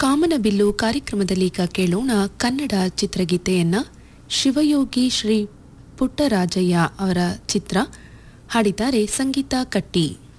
ಕಾಮನಬಿಲ್ಲು ಕಾರ್ಯಕ್ರಮದಲ್ಲಿ ಈಗ ಕೇಳೋಣ ಕನ್ನಡ ಚಿತ್ರಗೀತೆಯನ್ನ. ಶಿವಯೋಗಿ ಶ್ರೀ ಪುಟ್ಟರಾಜಯ್ಯ ಅವರ ಚಿತ್ರ, ಹಾಡಿದ್ದಾರೆ ಸಂಗೀತ ಕಟ್ಟಿ.